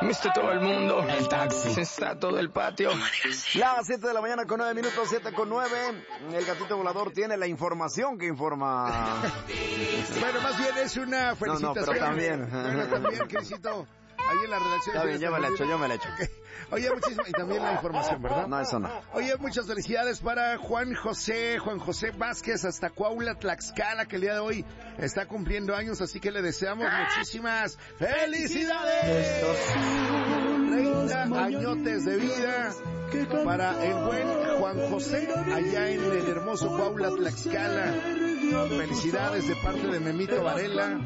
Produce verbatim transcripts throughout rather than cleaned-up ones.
Viste todo el mundo. El taxi. Está todo el patio. Las siete de la mañana con nueve minutos, siete con nueve. El gatito volador tiene la información que informa. Bueno, más bien es una felicitación. No, no, pero también. Bueno, también, Crisito. Ahí en la redacción. Está bien, yo me la echo, yo me la echo. Okay. Oye, muchísimas, y también la información, ¿verdad? No, eso no. Oye, muchas felicidades para Juan José, Juan José Vázquez, hasta Coahuila, Tlaxcala, que el día de hoy está cumpliendo años, así que le deseamos muchísimas felicidades. treinta añotes de vida para el buen Juan José, allá en el hermoso Coahuila, Tlaxcala. Felicidades de parte de Memito Varela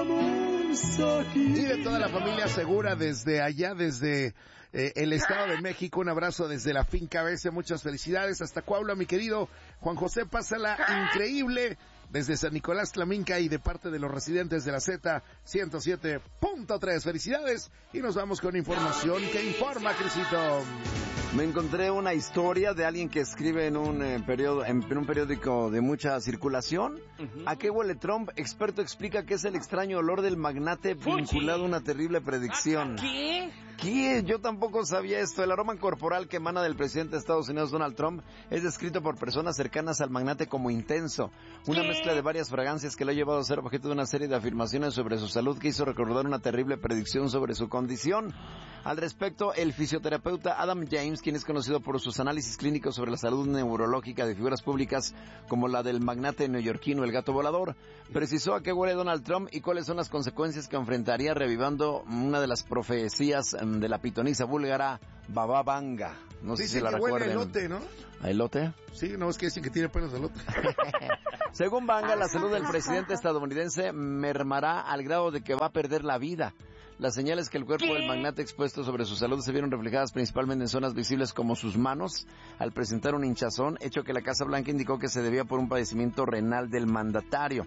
y de toda la familia Segura desde allá, desde eh, el Estado de México. Un abrazo desde la finca B C, muchas felicidades hasta Coahuila, mi querido Juan José, pásala increíble desde San Nicolás Tlaminca y de parte de los residentes de la Z ciento siete punto tres. Felicidades y nos vamos con información que informa, Crisito. Me encontré una historia de alguien que escribe en un eh, periodo, en, en un periódico de mucha circulación. Uh-huh. ¿A qué huele Trump? Experto explica que es el extraño olor del magnate vinculado a una terrible predicción. ¿Qué? ¿Qué? Yo tampoco sabía esto. El aroma corporal que emana del presidente de Estados Unidos, Donald Trump, es descrito por personas cercanas al magnate como intenso. Una ¿Qué? mezcla de varias fragancias que lo ha llevado a ser objeto de una serie de afirmaciones sobre su salud que hizo recordar una terrible predicción sobre su condición. Al respecto, el fisioterapeuta Adam James, quien es conocido por sus análisis clínicos sobre la salud neurológica de figuras públicas como la del magnate neoyorquino El Gato Volador, precisó a qué huele Donald Trump y cuáles son las consecuencias que enfrentaría revivando una de las profecías de la pitonisa búlgara Baba Vanga. No sé Dice si la que recuerden. Huele a elote, ¿no? ¿A elote? Sí, no, es que dicen que tiene pelos de elote. Según Vanga, la salud del presidente estadounidense mermará al grado de que va a perder la vida. Las señales que el cuerpo ¿Qué? del magnate expuesto sobre su salud se vieron reflejadas principalmente en zonas visibles como sus manos, al presentar un hinchazón, hecho que la Casa Blanca indicó que se debía por un padecimiento renal del mandatario.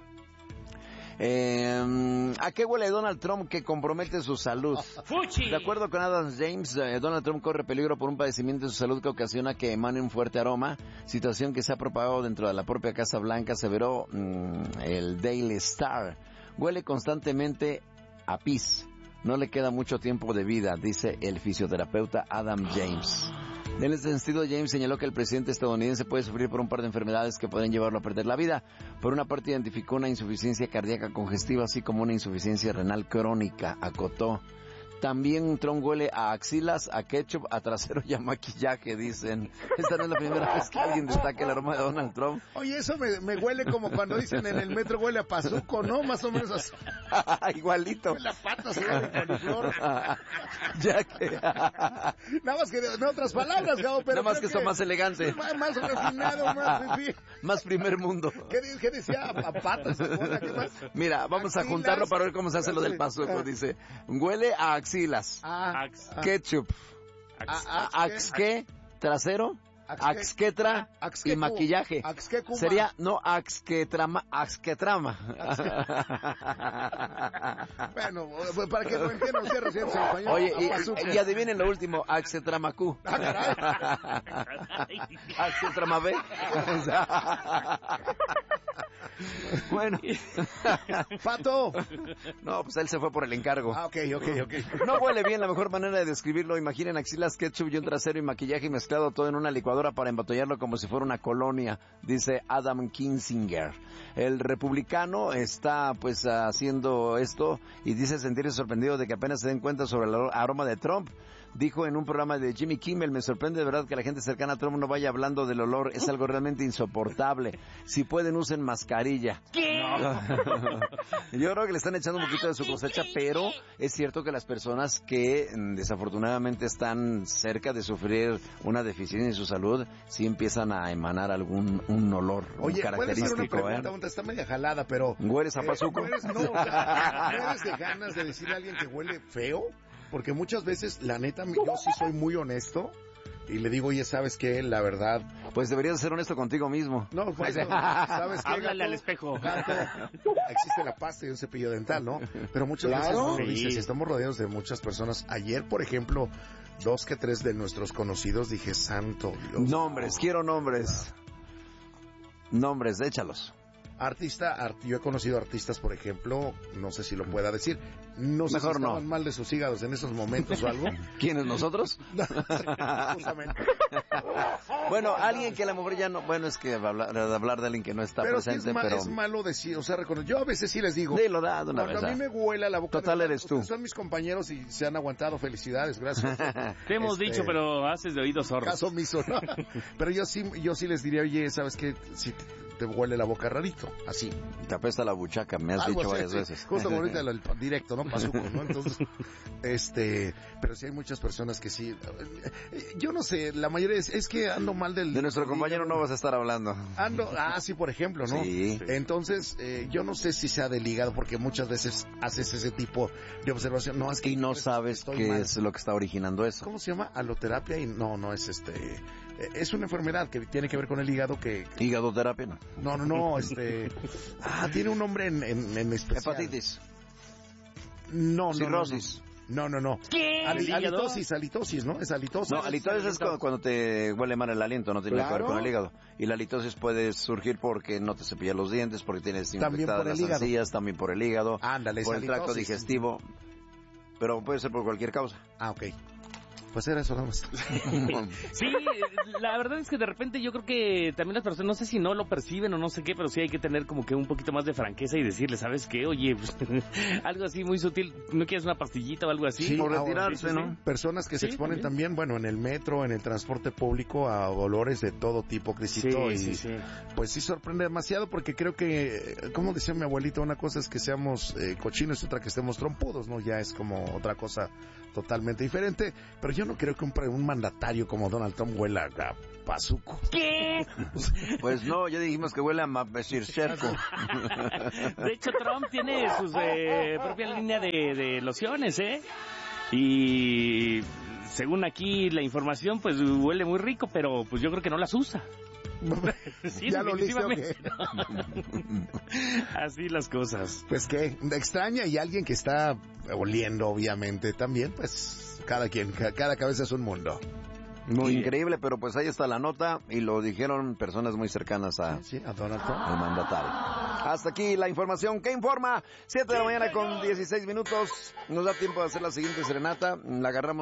Eh, ¿A qué huele Donald Trump que compromete su salud? ¡Fuchi! De acuerdo con Adam James, eh, Donald Trump corre peligro por un padecimiento de su salud que ocasiona que emane un fuerte aroma, situación que se ha propagado dentro de la propia Casa Blanca, aseveró mmm, el Daily Star. Huele constantemente a pis. No le queda mucho tiempo de vida, dice el fisioterapeuta Adam James. En ese sentido, James señaló que el presidente estadounidense puede sufrir por un par de enfermedades que pueden llevarlo a perder la vida. Por una parte, identificó una insuficiencia cardíaca congestiva, así como una insuficiencia renal crónica, acotó. También Trump huele a axilas, a ketchup, a trasero y a maquillaje, dicen. Esta no es la primera vez que alguien destaca el aroma de Donald Trump. Oye, eso me, me huele como cuando dicen en el metro huele a pazuco, ¿no? Más o menos así. Igualito. La pata se llama coliflor. Ya que... Nada más que en otras palabras, Gabo, pero... Nada más que, que son más elegantes. Más, más refinado, más... Más primer mundo. ¿Qué, qué decía? A patas. ¿Qué más? Mira, vamos Axilas, a juntarlo para ver cómo se hace lo del pazuco. Dice, huele a axilas, ah, ketchup, ah, axque, trasero, axquetra y maquillaje. Sería, no, axquetrama, axquetrama. Bueno, para que lo entiendan ustedes recién en español. Oye, y, y adivinen lo último, axetramacú. Axetramabé. Bueno. Pato. No, pues él se fue por el encargo. Ah, ok, ok, ok. No huele bien, la mejor manera de describirlo. Imaginen axilas, ketchup y un trasero y maquillaje mezclado todo en una licuadora para embotellarlo como si fuera una colonia, dice Adam Kinzinger. El republicano está pues haciendo esto y dice sentirse sorprendido de que apenas se den cuenta sobre el aroma de Trump. Dijo en un programa de Jimmy Kimmel, me sorprende de verdad que la gente cercana a Trump no vaya hablando del olor, es algo realmente insoportable. Si pueden, usen mascarilla. ¿Qué? No. Yo creo que le están echando un poquito de su cosecha, pero es cierto que las personas que desafortunadamente están cerca de sufrir una deficiencia en su salud, sí empiezan a emanar algún un olor Oye, un característico. Oye, una pregunta, ¿eh? Está media jalada, pero... ¿Hueles a pazuco? ¿Hueles, no, ¿hueles de ganas de decirle a alguien que huele feo? Porque muchas veces, la neta, yo sí soy muy honesto y le digo, oye, ¿sabes qué? La verdad... Pues deberías ser honesto contigo mismo. No, pues, no, ¿sabes qué? Háblale al espejo. Gato, existe la pasta y un cepillo dental, ¿no? Pero muchas claro. veces no lo Sí. dices, y estamos rodeados de muchas personas. Ayer, por ejemplo, dos que tres de nuestros conocidos, dije, santo Dios. Nombres, quiero nombres. Nombres, échalos. Artista, art, yo he conocido artistas, por ejemplo, no sé si lo pueda decir, no sé Mejor si estaban no. mal de sus hígados en esos momentos o algo. ¿Quiénes, nosotros? Justamente. Bueno, alguien que a lo mejor ya no... Bueno, es que hablar, hablar de alguien que no está pero sí presente, es, ma pero... es malo decir, o sea, reconocer. Yo a veces sí les digo. Dilo, da de una cuando vez. a mí me huela la boca. Total de eres tú. Son mis compañeros y se han aguantado. Felicidades, gracias. Te hemos Este, dicho, pero haces de oídos sordos. Caso omiso, ¿no? Pero yo sí, yo sí les diría, oye, ¿sabes qué? Si te, te huele la boca rarito, así. Te apesta la buchaca, me has Algo dicho así, varias sí. veces. Justo como ahorita el, el directo, ¿no? Pazuco, ¿no? Entonces, este, pero sí hay muchas personas que sí. Yo no sé, la mayoría es, es que ando mal del... De nuestro del compañero hígado. no vas a estar hablando. Ando, ah, sí, por ejemplo, ¿no? Sí. Entonces, eh, yo no sé si sea del hígado, porque muchas veces haces ese tipo de observación. No, es que Y no sabes estoy qué mal. es lo que está originando eso. ¿Cómo se llama? Aloterapia y no, no es este... eh, Es una enfermedad que tiene que ver con el hígado que... Hígado terapia, ¿no? No, no, no, este... Ah, tiene un nombre en, en, en especial. Hepatitis. No, no, Cirrosis. No, no, no. ¿Qué? Ali- ¿El hígado? halitosis, halitosis, ¿no? Es halitosis. No, halitosis es cuando, cuando te huele mal el aliento, no tiene nada que ver Claro. con el hígado. Y la halitosis puede surgir porque no te cepillas los dientes, porque tienes También infectadas por el las hígado. encías, también por el hígado, Ándale, es por el tracto halitosis. digestivo. Pero puede ser por cualquier causa. Ah, ok. Pues era eso nada más. Sí, la verdad es que de repente yo creo que también las personas, no sé si no lo perciben o no sé qué, pero sí hay que tener como que un poquito más de franqueza y decirle, ¿sabes qué? Oye, pues, algo así muy sutil, ¿no quieres una pastillita o algo así? Sí, por ahora, retirarse, sí, sí, ¿no? sí. Personas que se Sí, exponen también. también, bueno, en el metro, en el transporte público, a olores de todo tipo, Crisito. Sí, y sí, sí. pues sí sorprende demasiado porque creo que, como decía mi abuelita, una cosa es que seamos eh, cochinos y otra que estemos trompudos, ¿no? Ya es como otra cosa totalmente diferente. Pero yo no creo que un, pre- un mandatario como Donald Trump huela a pazuco. ¿Qué? Pues no, ya dijimos que huele a Mapesircherko. De hecho, Trump tiene su eh, propia línea de, de lociones, ¿eh? Y según aquí la información, pues huele muy rico, pero pues yo creo que no las usa. Sí, ¿Ya lo listo o qué? definitivamente. Así las cosas. Pues qué, extraña y alguien que está oliendo, obviamente, también, pues cada quien, ca- cada cabeza es un mundo. Muy Y- increíble, pero pues ahí está la nota y lo dijeron personas muy cercanas a, Sí, a Donald Trump. al mandatario. Hasta aquí la información que informa. siete de la mañana con dieciséis minutos. Nos da tiempo de hacer la siguiente serenata. La agarramos.